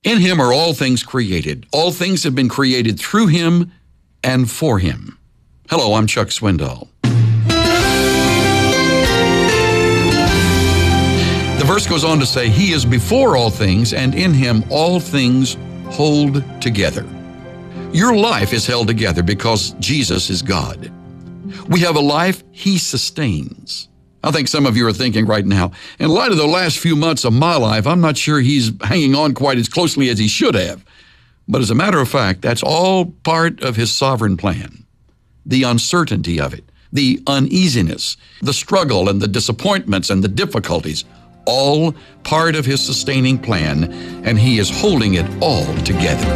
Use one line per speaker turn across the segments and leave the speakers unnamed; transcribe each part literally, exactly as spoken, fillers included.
In him are all things created. All things have been created through him and for him. Hello, I'm Chuck Swindoll. The verse goes on to say, he is before all things, and in him all things hold together. Your life is held together because Jesus is God. We have a life he sustains. I think some of you are thinking right now, in light of the last few months of my life, I'm not sure he's hanging on quite as closely as he should have. But as a matter of fact, that's all part of his sovereign plan. The uncertainty of it, the uneasiness, the struggle and the disappointments and the difficulties, all part of his sustaining plan, and he is holding it all together.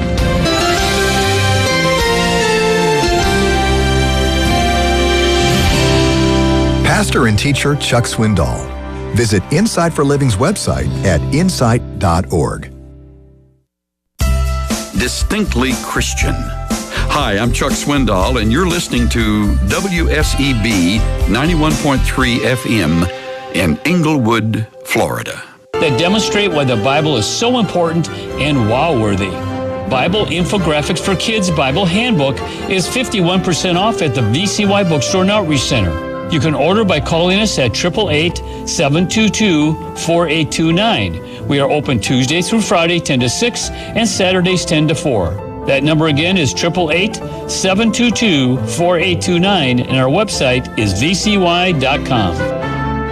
Pastor and teacher Chuck Swindoll. Visit Insight for Living's website at insight dot org.
Distinctly Christian. Hi, I'm Chuck Swindoll, and you're listening to W S E B ninety-one point three F M in Englewood, Florida.
That demonstrate why the Bible is so important and wow-worthy. Bible Infographics for Kids Bible Handbook is fifty-one percent off at the V C Y Bookstore and Outreach Center. You can order by calling us at eight eight eight, seven two two, four eight two nine. We are open Tuesday through Friday, ten to six, and Saturdays, ten to four. That number again is eight eight eight, seven two two, four eight two nine, and our website is v c y dot com.